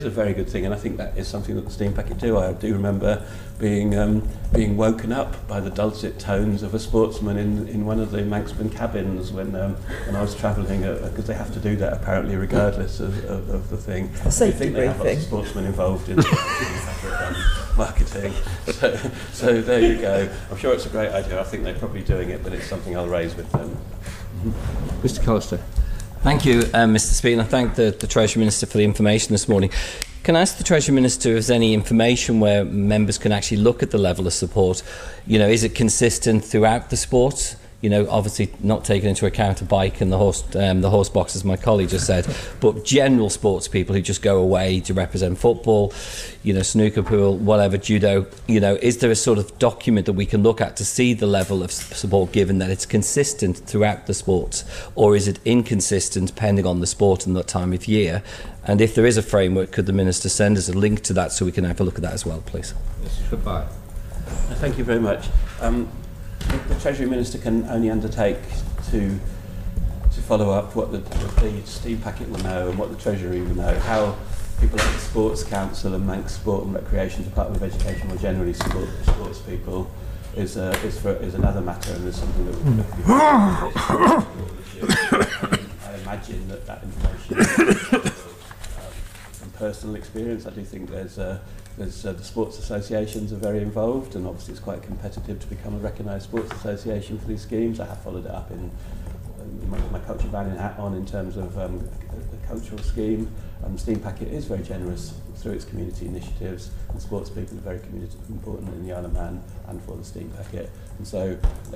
It's a very good thing, and I think that is something that the Steam Packet do. I do remember being woken up by the dulcet tones of a sportsman in one of the Manxman cabins when I was travelling, because they have to do that apparently regardless of the thing. I think they have lots of sportsmen involved in marketing. So there you go. I'm sure it's a great idea. I think they're probably doing it, but it's something I'll raise with them. Mr. Callister. Thank you, Mr. Speaker, and I thank the Treasury Minister for the information this morning. Can I ask the Treasury Minister if there's any information where members can actually look at the level of support? You know, is it consistent throughout the sport? You know, obviously not taking into account a bike and the horse box, as my colleague just said, but general sports people who just go away to represent football, you know, snooker, pool, whatever, judo. You know, is there a sort of document that we can look at to see the level of support given that it's consistent throughout the sport, or is it inconsistent depending on the sport and the time of year? And if there is a framework, could the Minister send us a link to that so we can have a look at that as well, please? Mr. Shabbat. Thank you very much. The Treasury Minister can only undertake to follow up what the Steam Packet will know and what the Treasury will know. How people like the Sports Council and Manx Sport and Recreation Department of Education more generally support sports people is another matter, and is something that we I imagine that information from personal experience. I do think the sports associations are very involved, and obviously it's quite competitive to become a recognised sports association for these schemes. I have followed it up in my culture banning hat on in terms of the cultural scheme. Steam Packet is very generous through its community initiatives, and sports people are very important in the Isle of Man and for the Steam Packet. And so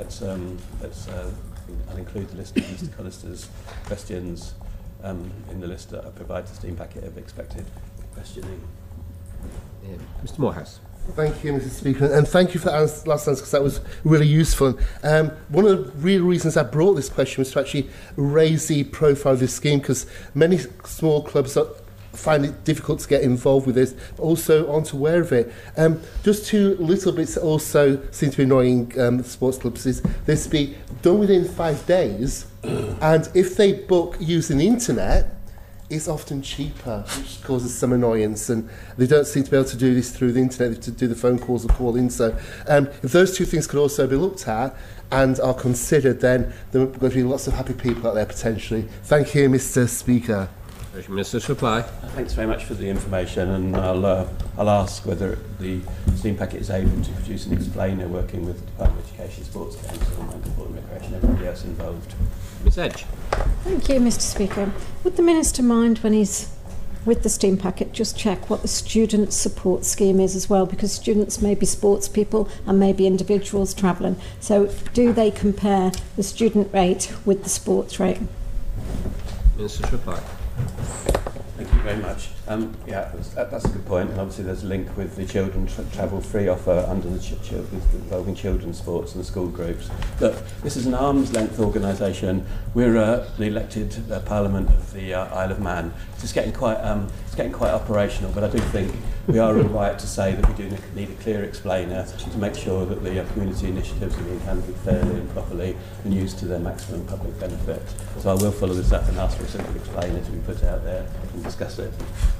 I'll include the list of Mr. Callister's questions in the list that I provide to Steam Packet of expected questioning. Mr. Morehouse. Thank you, Mr. Speaker, and thank you for that last answer, because that was really useful. One of the real reasons I brought this question was to actually raise the profile of this scheme, because many small clubs find it difficult to get involved with this, but also aren't aware of it. Just two little bits that also seem to be annoying sports clubs is this be done within 5 days, and if they book using the internet, it's often cheaper, which causes some annoyance, and they don't seem to be able to do this through the internet. They have to do the phone calls or call in. So if those two things could also be looked at and are considered, then there are going to be lots of happy people out there potentially. Thank you, Mr. Speaker. Minister to reply. Thanks very much for the information, and I'll ask whether the Steam Packet is able to produce an explainer working with the Department of Education, Sports Council, and Sport and Recreation, and everybody else involved. Ms Edge. Thank you, Mr. Speaker. Would the Minister mind, when he's with the Steam Packet, just check what the student support scheme is as well, because students may be sports people and may be individuals travelling. So do they compare the student rate with the sports rate? Minister to reply. Thank you very much. Yeah, that's a good point, and obviously there's a link with the children travel free offer under the involving children's sports and the school groups. Look, this is an arm's length organisation. We're the elected Parliament of the Isle of Man. It's getting quite operational, but I do think we are all right to say that we do need a clear explainer to make sure that the community initiatives are being handled fairly and properly and used to their maximum public benefit. So I will follow this up and ask for a simple explainer to be put out there and discuss it.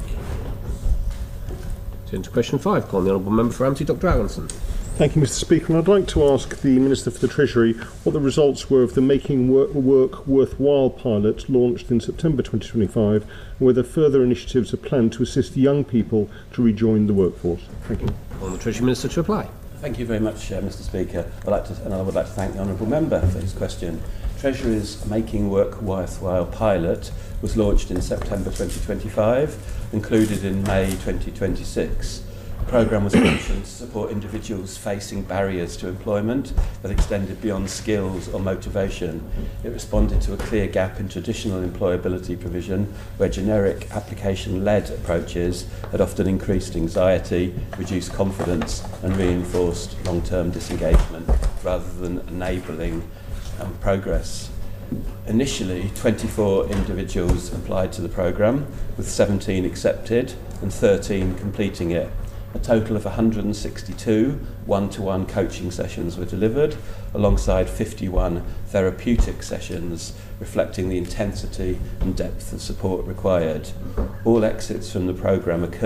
Turn to question 5. Call on the Honourable Member for Ramsey, Dr Allinson. Thank you, Mr. Speaker. And I'd like to ask the Minister for the Treasury what the results were of the Making Work Worthwhile pilot launched in September 2025, and whether further initiatives are planned to assist young people to rejoin the workforce. Thank you. Call on the Treasury Minister to reply. Thank you very much, Mr. Speaker. I would like to thank the Honourable Member for his question. Treasury's Making Work Worthwhile pilot was launched in September 2025, concluded in May 2026. The programme was commissioned to support individuals facing barriers to employment that extended beyond skills or motivation. It responded to a clear gap in traditional employability provision, where generic application-led approaches had often increased anxiety, reduced confidence and reinforced long-term disengagement rather than enabling progress. Initially, 24 individuals applied to the programme, with 17 accepted and 13 completing it. A total of 162 one-to-one coaching sessions were delivered, alongside 51 therapeutic sessions, reflecting the intensity and depth of support required. All exits from the programme occurred